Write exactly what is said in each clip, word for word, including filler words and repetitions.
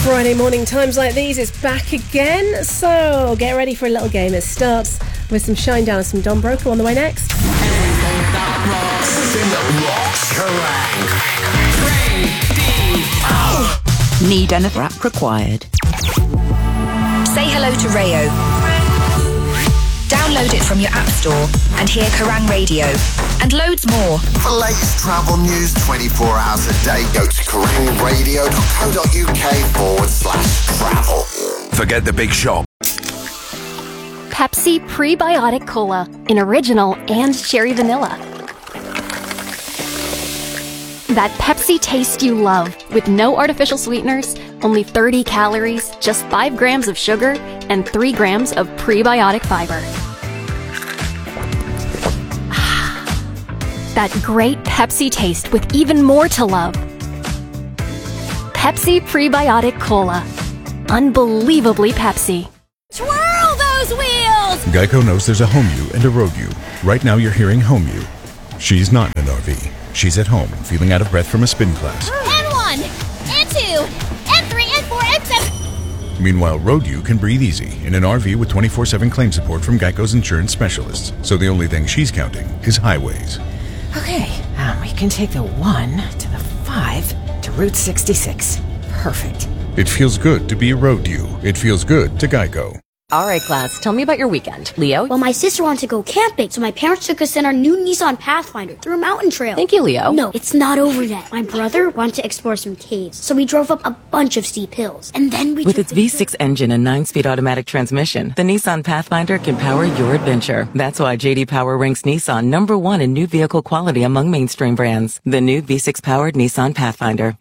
Friday morning times like these, it's back again. So get ready for a little game. It starts with some Shinedown and some Don Broco on the way next. Everything that rocks, everything that rocks. Kerrang! Need an app required. Say hello to Rayo. Download it from your app store and hear Kerrang Radio and loads more. For latest travel news twenty-four hours a day, go to kerrangradio.co.uk forward slash travel. Forget the big shop. Pepsi Prebiotic Cola in original and cherry vanilla. That Pepsi taste you love, with no artificial sweeteners, only thirty calories, just five grams of sugar, and three grams of prebiotic fiber. That great Pepsi taste with even more to love. Pepsi Prebiotic Cola. Unbelievably Pepsi. Twirl those wheels! Geico knows there's a home you and a road you. Right now you're hearing home you. She's not in an R V. She's at home, feeling out of breath from a spin class. And one, and two, and three, and four, and seven. Meanwhile, road you can breathe easy in an R V with twenty-four seven claim support from Geico's insurance specialists. So the only thing she's counting is highways. Okay, um, we can take the one to the five to Route sixty-six. Perfect. It feels good to be a road you. It feels good to Geico. All right, class, tell me about your weekend. Leo? Well, my sister wanted to go camping, so my parents took us in our new Nissan Pathfinder through a mountain trail. Thank you, Leo. No, it's not over yet. My brother wanted to explore some caves, so we drove up a bunch of steep hills. And then we... With its V six engine and nine-speed automatic transmission, the Nissan Pathfinder can power your adventure. That's why J D Power ranks Nissan number one in new vehicle quality among mainstream brands. The new V six-powered Nissan Pathfinder.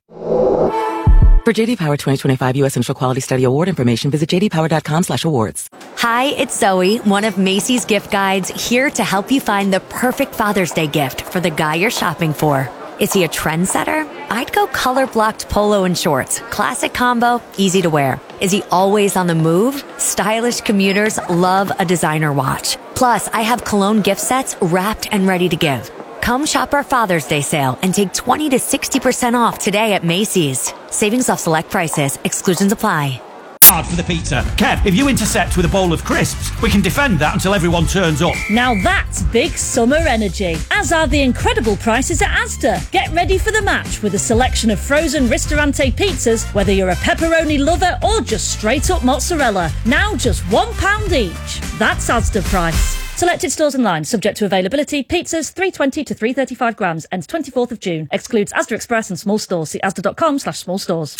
For J D Power twenty twenty-five U S Central Quality Study Award information, visit j d power dot com slash awards. Hi, it's Zoe, one of Macy's gift guides, here to help you find the perfect Father's Day gift for the guy you're shopping for. Is he a trendsetter? I'd go color-blocked polo and shorts. Classic combo, easy to wear. Is he always on the move? Stylish commuters love a designer watch. Plus, I have cologne gift sets wrapped and ready to give. Come shop our Father's Day sale and take twenty to sixty percent off today at Macy's. Savings off select prices. Exclusions apply. Hard for the pizza. Kev, if you intercept with a bowl of crisps, we can defend that until everyone turns up. Now that's big summer energy, as are the incredible prices at Asda. Get ready for the match with a selection of frozen Ristorante pizzas, whether you're a pepperoni lover or just straight up mozzarella. Now just one pound each. That's Asda price. Selected stores and lines, subject to availability. Pizzas three twenty to three thirty-five grams, ends twenty-fourth of June. Excludes Asda Express and small stores. See asda dot com slash small stores.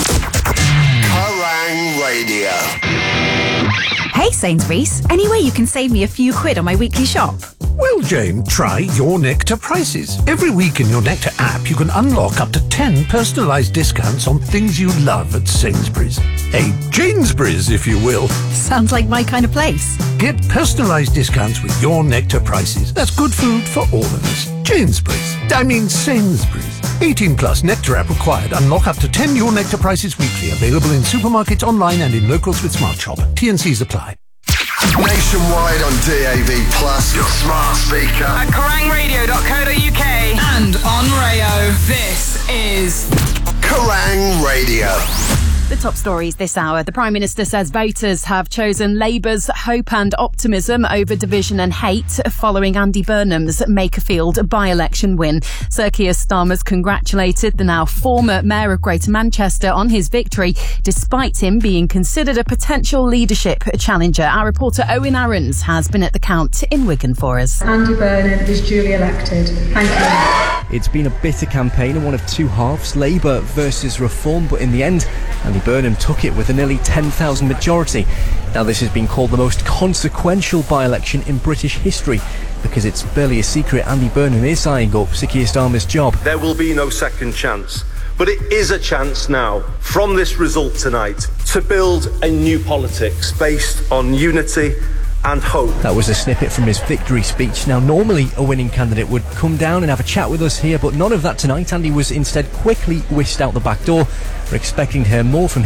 Kerrang Radio. Hey Sainsbury's, any way you can save me a few quid on my weekly shop? Well, Jane, try Your Nectar Prices. Every week in Your Nectar app, you can unlock up to ten personalised discounts on things you love at Sainsbury's. A Janesbury's, if you will. Sounds like my kind of place. Get personalised discounts with Your Nectar Prices. That's good food for all of us. Janesbury's. I mean Sainsbury's. eighteen plus Nectar app required. Unlock up to ten Your Nectar Prices weekly. Available in supermarkets, online and in locals with Smart Shop. T and C's apply. Nationwide on D A B Plus, your smart speaker. At kerrang radio dot co dot uk and on Rayo. This is Kerrang Radio. The top stories this hour. The Prime Minister says voters have chosen Labour's hope and optimism over division and hate following Andy Burnham's Makerfield by-election win. Sir Keir Starmer's congratulated the now former Mayor of Greater Manchester on his victory, despite him being considered a potential leadership challenger. Our reporter Owen Aarons has been at the count in Wigan for us. Andy Burnham is duly elected. Thank you. It's been a bitter campaign and one of two halves, Labour versus Reform, but in the end, Andy Burnham took it with a nearly ten thousand majority. Now this has been called the most consequential by-election in British history, because it's barely a secret Andy Burnham is eyeing up Sir Keir Starmer's job. There will be no second chance, but it is a chance now, from this result tonight, to build a new politics based on unity and hope. That was a snippet from his victory speech. Now, normally a winning candidate would come down and have a chat with us here, but none of that tonight. Andy was instead quickly whisked out the back door. We're expecting to hear more from him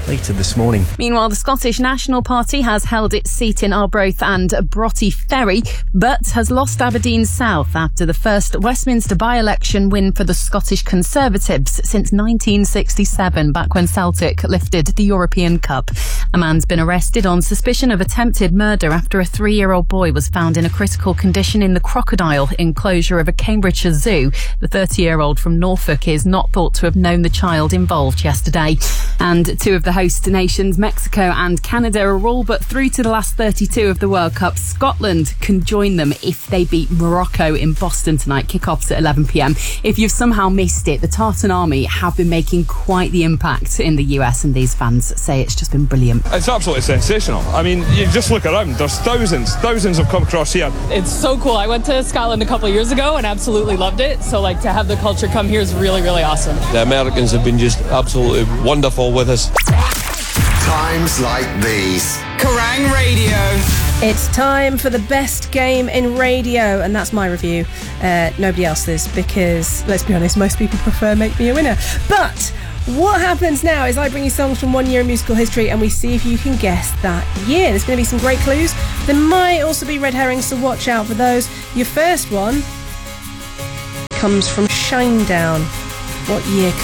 later this morning. Meanwhile, the Scottish National Party has held its seat in Arbroath and Broughty Ferry, but has lost Aberdeen South after the first Westminster by-election win for the Scottish Conservatives since nineteen sixty-seven, back when Celtic lifted the European Cup. A man's been arrested on suspicion of attempted murder after a three-year-old boy was found in a critical condition in the crocodile enclosure of a Cambridgeshire zoo. The thirty-year-old from Norfolk is not thought to have known the child involved yesterday. And two of the host nations, Mexico and Canada, are all but through to the last thirty-two of the World Cup. Scotland can join them if they beat Morocco in Boston tonight. Kick-offs at eleven p m. If you've somehow missed it, the Tartan Army have been making quite the impact in the U S, and these fans say it's just been brilliant. It's absolutely sensational. I mean, you just look around, there's thousands, thousands have come across here. It's so cool. I went to Scotland a couple of years ago and absolutely loved it. So, like, to have the culture come here is really, really awesome. The Americans have been just absolutely wonderful with us. Times like these. Kerrang Radio. It's time for the best game in radio, and that's my review. Uh, nobody else's, because, let's be honest, most people prefer Make Me a Winner. But what happens now is I bring you songs from one year in musical history, and we see if you can guess that year. There's going to be some great clues. There might also be red herrings, so watch out for those. Your first one comes from Shinedown. What year